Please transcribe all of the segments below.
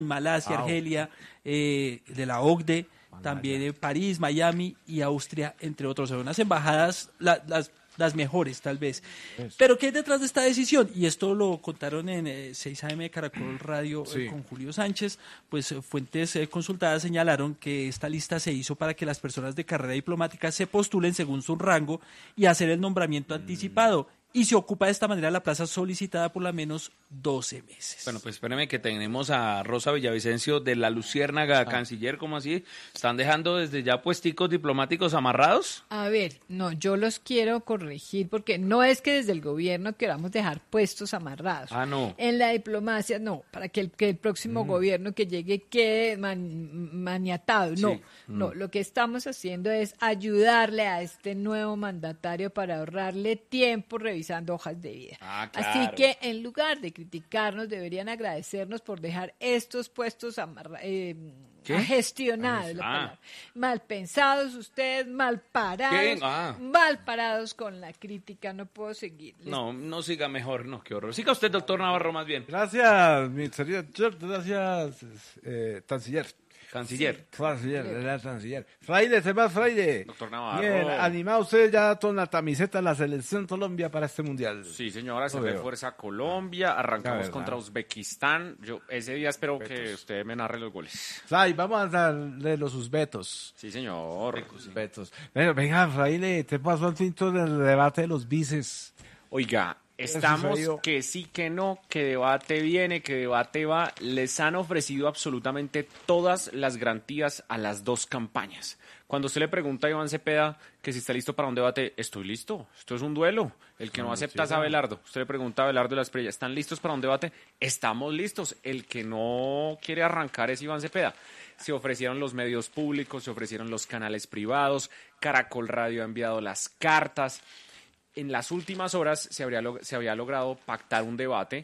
Malasia, Argelia, de la OCDE, también en París, Miami y Austria, entre otros. Son unas embajadas, las mejores tal vez. Pero ¿qué hay detrás de esta decisión? Y esto lo contaron en 6 AM de Caracol Radio con Julio Sánchez. Pues fuentes consultadas señalaron que esta lista se hizo para que las personas de carrera diplomática se postulen según su rango y hacer el nombramiento anticipado. Y se ocupa de esta manera la plaza solicitada por lo menos 12 meses. Bueno, pues espérame que tenemos a Rosa Villavicencio de la Luciérnaga, canciller, ¿cómo así? ¿Están dejando desde ya puesticos diplomáticos amarrados? A ver, no, yo los quiero corregir porque no es que desde el gobierno queramos dejar puestos amarrados. Ah, no. En la diplomacia, no, para que el próximo gobierno que llegue quede maniatado. No, Sí. no, lo que estamos haciendo es ayudarle a este nuevo mandatario para ahorrarle tiempo revisando hojas de vida. Ah, claro. Así que en lugar de criticarnos, deberían agradecernos por dejar estos puestos gestionados, la palabra. Mal pensados ustedes, mal parados, mal parados con la crítica, no puedo seguir. No siga mejor, no, qué horror. Siga usted, doctor Navarro, más bien. Gracias, mi querido George, gracias, canciller. Canciller. Canciller. Fraile, se va Fraile. Doctor Navarro. Bien, animado usted ya con la camiseta de la selección Colombia para este mundial. Sí, señora, se Lo veo. refuerza Colombia, arrancamos verdad. contra Uzbekistán. Yo ese día espero que usted me narre los goles. Fray, vamos a darle los usbetos. Sí, señor. Usbetos. Venga, Fraile, te pasó al tinto del debate de los vices. Oiga, estamos sucedió? que sí, que no, que debate viene, que debate va. Les han ofrecido absolutamente todas las garantías a las dos campañas. Cuando usted le pregunta a Iván Cepeda que si está listo para un debate, estoy listo, esto es un duelo. El que no acepta es Abelardo. Usted le pregunta a Abelardo de la Espriella, ¿están listos para un debate? Estamos listos. El que no quiere arrancar es Iván Cepeda. Se ofrecieron los medios públicos, se ofrecieron los canales privados, Caracol Radio ha enviado las cartas. En las últimas horas se había logrado pactar un debate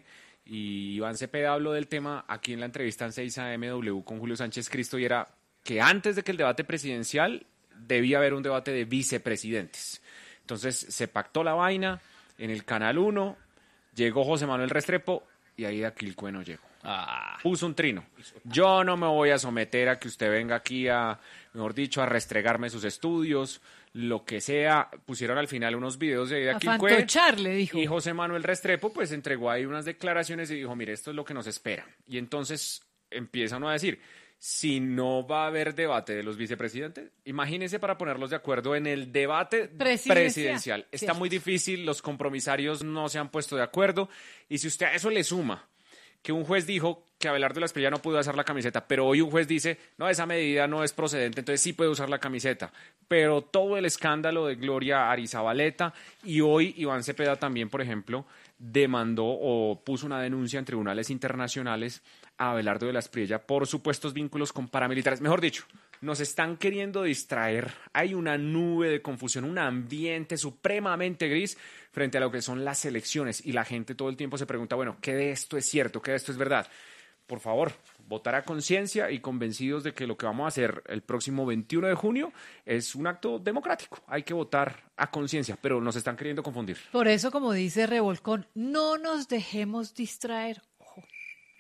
y Iván Cepeda habló del tema aquí en la entrevista en 6 AMW con Julio Sánchez Cristo y era que antes de que el debate presidencial debía haber un debate de vicepresidentes. Entonces se pactó la vaina en el Canal 1, llegó José Manuel Restrepo y ahí Aquilcue no llegó. Puso un trino. Yo no me voy a someter a que usted venga aquí a, mejor dicho, a restregarme sus estudios, lo que sea. Pusieron al final unos videos de A Aquilcue. fantocharle, dijo. Y José Manuel Restrepo pues entregó ahí unas declaraciones y dijo, mire, esto es lo que nos espera. Y entonces empieza uno a decir, si no va a haber debate de los vicepresidentes, imagínense para ponerlos de acuerdo en el debate presidencial. Está Cierto. muy difícil, los compromisarios no se han puesto de acuerdo. Y si usted a eso le suma que un juez dijo que Abelardo de la Espriella no pudo usar la camiseta, pero hoy un juez dice, no, esa medida no es procedente, entonces sí puede usar la camiseta. Pero todo el escándalo de Gloria Arizabaleta y hoy Iván Cepeda también, por ejemplo, demandó o puso una denuncia en tribunales internacionales a Abelardo de la Espriella por supuestos vínculos con paramilitares. Mejor dicho, nos están queriendo distraer. Hay una nube de confusión, un ambiente supremamente gris frente a lo que son las elecciones y la gente todo el tiempo se pregunta, bueno, ¿qué de esto es cierto? ¿Qué de esto es verdad? Por favor, votar a conciencia y convencidos de que lo que vamos a hacer el próximo 21 de junio es un acto democrático. Hay que votar a conciencia, pero nos están queriendo confundir. Por eso, como dice Revolcón, no nos dejemos distraer.